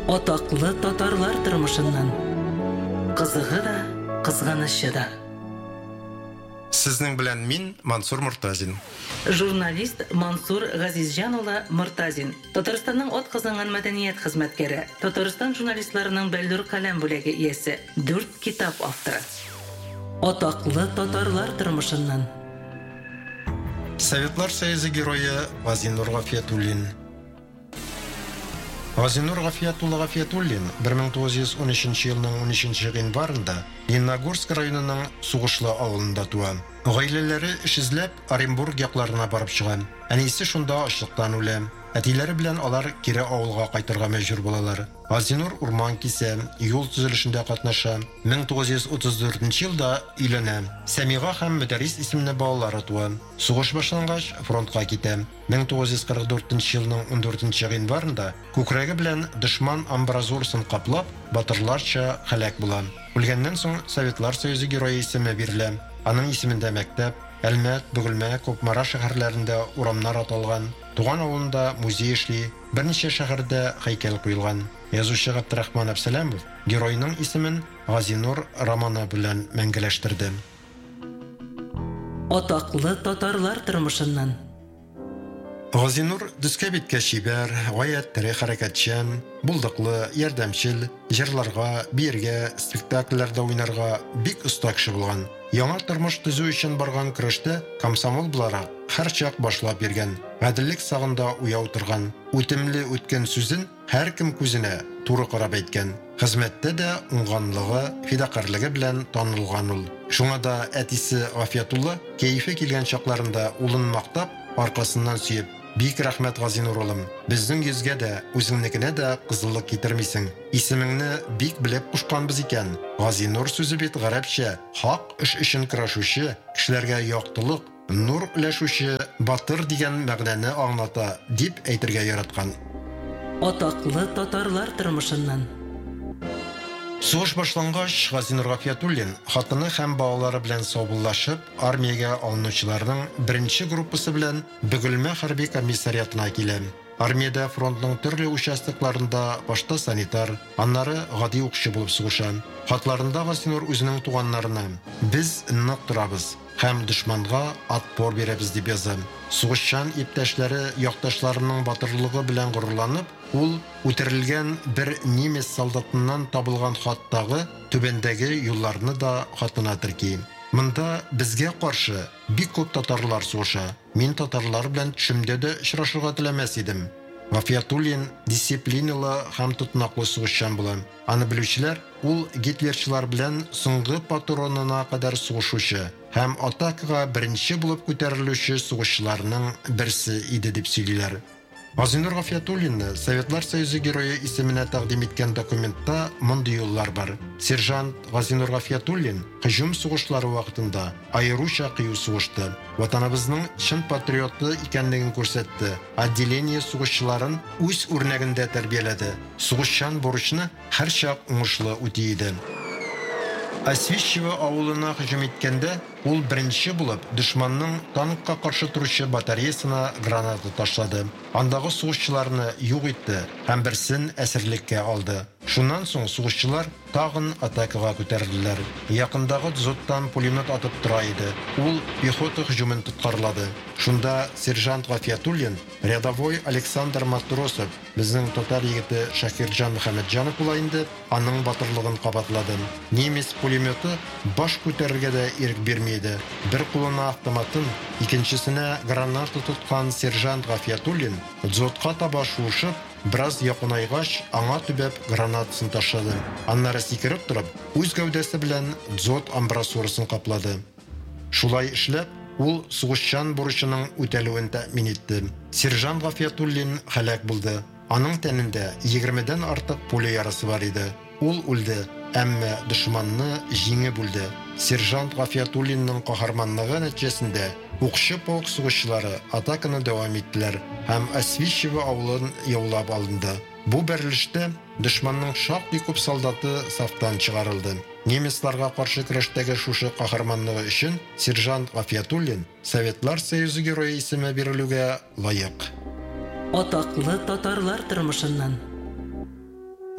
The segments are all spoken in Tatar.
Атаклы татарлар тормышыннан. Кызыгы да, кызганышы да. Сезнең белән мин Мансур Муртазин. Журналист Мансур Газизҗан улы Муртазин. Татарстанның атказанган мәдәният хезмәткәре. Татарстан журналистларының Бәллүр каләм бүләге иясе. 4 китап авторы. Атаклы татарлар тормышыннан. Советлар Союзы герое Газинур Гафиятуллин. Газинур Гафиятуллин 1913 елның 13 январында Лениногорск районының Сугышлы авылында туа. Гаиләләре эш эзләп Оренбург якларына барып чыга. Әнисе шунда ачлыктан үлә. Әтиләре белән алар кире авылга кайтырга мәҗбүр булалар. Газинур урман кисә, юл төзелешендә катнаша. 1934 елда өйләнә. Сәмига һәм Мөдәррис исемле балалары туа. Сугыш башлангач фронтка китә. 1944 елның 14 январында күкрәге белән дошман амбразурсын каплап, батырларча һәлак була. Үлгәннән соң Советлар Союзы герое исеме бирелә. Аның исемендә мәктәп, Әлмәт, Бөгелмә, Күкмара шәһәрләрендә урамнар аталган. Туган авылында музей эшли, берничә шәһәрдә һәйкәл куелган. Язучы Габдрахман Әбсәләмов геройның исемен Газинур романы белән мәңгеләштерде. Атаклы татарлар тормышыннан. Газинур дүскә биткә шибәр, гаять тере хәрәкәтчән, булдыклы, ярдәмчел, җырларга, биергә, спектакльләрдә уйнарга бик оста кеше булган. Яңа тормыш төзү өчен барган көрәштә комсомол буларак һәрчак башлап биргән. Гаделлек сагында уяу торган, үтемле үткән сүзен һәркем күзенә туры карап әйткән. Хезмәттә дә уңганлыгы, фидакарлыгы белән танылган ул. Шуңа да әтисе Гафиятулла кәефе килгән чакларында улын мактап, аркасыннан сөеп: "Бик рәхмәт, Газинур улым. Безнең йөзгә дә, үзеңнекенә дә кызыллык китермисең. Исемеңне бик белеп кушканбыз икән." Газинур сүзе бит гарәпчә, хак эш өчен көрәшүче, кешеләргә яктылык, нур өләшүче, батыр дигән мәгънәне аңлата дип әйтергә яраткан. Атаклы татарлар тормышыннан. Сугыш башлангач, Газинур Гафиятуллин хатыны һәм балалары белән саубуллашып, армиягә алынучыларның беренче группасы белән Бөгелмә хәрби комиссариатына килә. Армиядә фронтның төрле участокларында башта санитар, аннары гади укчы булып сугыша. Хатларында Газинур үзенең туганнарына: "Без нык торабыз һәм дошманга отпор бирәбез" дип яза. Сугышчан иптәшләре якташларының батырлыгы белән горурланып, ул үтерелгән бер немец солдатыннан табылган хаттагы түбәндәге юлларны да хатына терки. Монда безгә каршы бик күп татарлар сугыша. Мин татарлар белән төшемдә дә очрашырга теләмәс идем. Гафиятуллин дисциплиналы һәм тотынаклы сугышчан була. Аны белүчеләр, ул гитлерчылар белән соңгы патронына кадәр сугышучы һәм атакага беренче булып күтәрелүче сугышчыларның берсе иде дип сөйлиләр. Газинур Гафиятуллинны Советлар Союзы герое исеменә тәкъдим иткән документта мондый юллар бар. Сержант Газинур Гафиятуллин һөҗүм сугышлары вакытында аеруча кыю сугышты. Ватаныбызның чын патриоты икәнлеген күрсәтте. Отделение сугышчыларын үз үрнәгендә тәрбияләде. Сугышчан бурычны һәрчак уңышлы үти иде. Освещево авылына һөҗүм иткәндә ул беренче булып дошманның танкка каршы торучы батареясына граната ташлады. Андагы сугышчыларны юк итте һәм берсен әсирлеккә алды. Шуннан соң сугышчылар тагын атакага күтәрделәр. Якындагы дзоттан пулемет атып тора иде. Ул пехота һөҗүмен тоткарлады. Шунда сержант Гафиятуллин, рядовой Александр Матросов, безнең татар егете Шакирҗан Мөхәммәтҗанов була инде, аның батырлыгын кабатлады. Немец пулеметы баш күтәрергә дә ирек бирмәде. Бер кулына автоматын, икенчесенә граната тоткан сержант Гафиятуллин дзотка таба шуышып, бераз якынайгач, аңа төбәп гранатасын ташлады. Аннары сикереп торып, үз гәүдәсе белән дзот амбразурасын каплады. Шулай эшләп, ул сугышчан бурычының үтәлүен тәэмин итте. Сержант Гафиятуллин һәлак булды. Аның тәнендә 20дән артык пуля ярасы бар иде. Ул үлде, әмма дошманны җиңеп үлде. Сержант Гафиятуллинның каһарманлыгы нәтиҗәсендә укчы полк сугышчылары атаканы дәвам иттеләр һәм Освещево авылын яулап алынды. Бу берлештә дошманның шактый күп солдаты сафтан чыгарылды. Немецларга каршы көрәштәге шушы каһарманлыгы өчен сержант Гафиятуллин Советлар Союзы герое исеме бирелүгә лаек. Атаклы татарлар тормышыннан.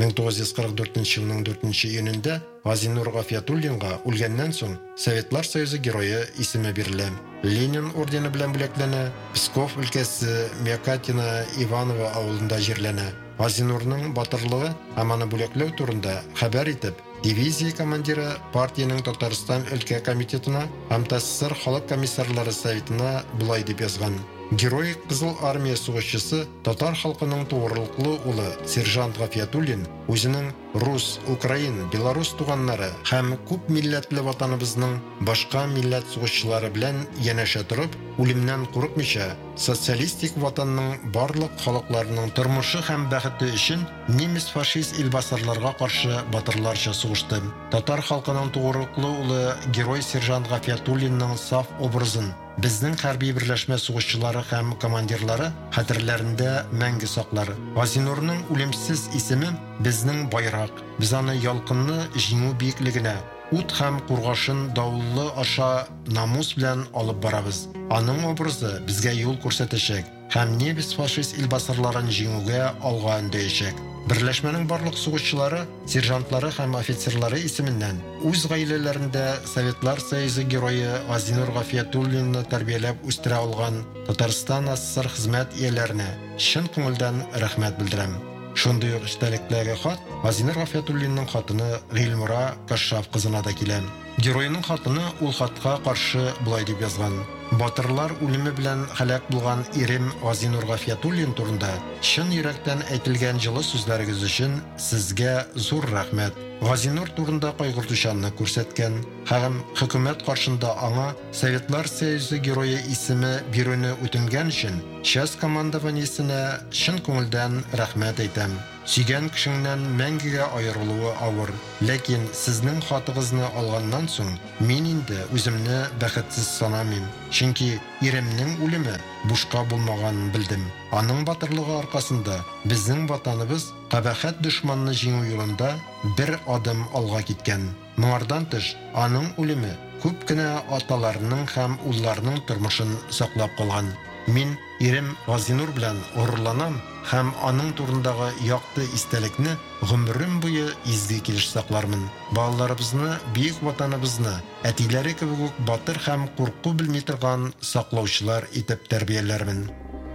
1944 елның 4 июнендә Газинур Гафиятуллинга үлгәннән соң Советлар Союзы герое исеме бирелә. Ленин ордены белән бүләкләнә, Псков өлкәсе Мякатино Иваново авылында җирләнә. Газинурның батырлыгы һәм аны бүләкләү турында хәбәр итеп, дивизия командиры партияның Татарстан өлкә комитетына һәм ТССР халык комиссарлары советына булай дип язган. Герой Кызыл армия сугышчысы татар халкының тугрылыклы улы сержант Гафиятуллин үзенең рус, украин, белорус туганнары һәм күп милләтле ватаныбызның башка милләт сугышчылары белән янәшә торып, үлемнән курыкмыйча, социалистик ватанның барлык халыкларының тормышы һәм бәхете өчен немец фашист илбасарларга каршы батырларча сугышты. Татар халкының тугрылыклы улы герой сержант Гафиятуллинның саф образын безнең хәрби берләшмә сугышчылары һәм командирлары хәтерләрендә мәңге саклар. Газинурның үлемсез исеме безнең байрак. Без аны ялкынны җиңү биеклегенә, ут һәм кургашын давыллы аша намус белән алып барабыз. Аның образы безгә юл күрсәтәчәк һәм немец фашист илбасарларын җиңүгә алга өндәячәк. Берләшмәнең барлык сугышчылары, сержантлары һәм офицерлары исеменнән үз гаиләләрендә Советлар Союзы герое Газинур Гафиятуллинны тәрбияләп үстерә алган Татарстан СССР хезмәт ияләренә чын күңелдән рәхмәт белдерәм. Шундый ук эчтәлекләге хат Газинур Гафиятуллинның хатыны Гыйльмира Кашшаф кызына да килә. Геройның хатыны ул хатка каршы булай дип язган. Батырлар үлеме белән һәлак булган ирем Газинур Гафиятуллин турында чын йөрәктән әйтелгән җылы сүзләрегез өчен сезгә зур рәхмәт. Газинур турында кайгыртучанны күрсәткән һәм хөкүмәт каршында аңа Советлар Союзы герое исеме бирүне үтенгән өчен часть командованиесенә чын күңелдән рәхмәт әйтәм. Сөйгән кешеңнән мәңгегә аерылуы авыр, ләкин сезнең хатыгызны алганнан соң мин инде үземне бәхетсез санамыйм. Чөнки иремнең үлеме бушка булмаганын белдем. Аның батырлыгы аркасында безнең ватаныбыз кабахәт дошманны җиңү юлында бер адым алга киткән. Моңардан тыш, аның үлеме күп кенә аталарының һәм улларының тормышын саклап калган. Мин ирем Газинур белән горурланам һәм аның турындагы якты истәлекне гомерем буе изге килеш саклармын. Балаларыбызны, бийек ватаныбызны, әтиләре кебек үк батыр һәм курку белми торган саклаучылар итеп тәрбияләрмен.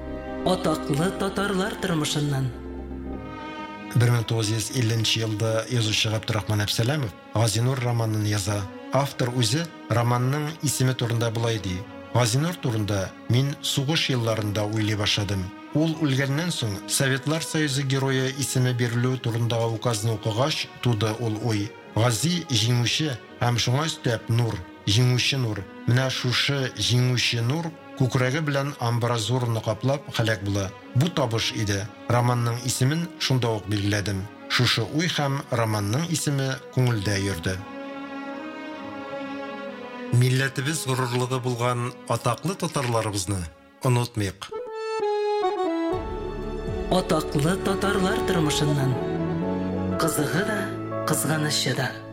Атаклы татарлар тормышыннан. 1950 елда язучы Габдрахман Әбсәләмов Газинур романын яза. Автор үзе романның исеме турында булай ди. Газинур турында мин сугыш елларында уйлый башладым. Ул үлгәннән соң Советлар Союзы герое исеме бирелү турындагы указны укыгач туды ул уй. Гази җиңүче һәм шуңа өстәп Нур, җиңүче Нур. Менә шушы җиңүче Нур күкрәге белән амбразурны каплап һәлак була. Бу табыш иде. Романның исемен шунда ук билгеләдем. Шушы уй һәм романның исеме күңелдә йөрде. Милләтебез горурлыгы булган атаклы татарларыбызны онытмыйк. Атаклы татарлар тормышыннан. Кызыгы да, кызганышы да.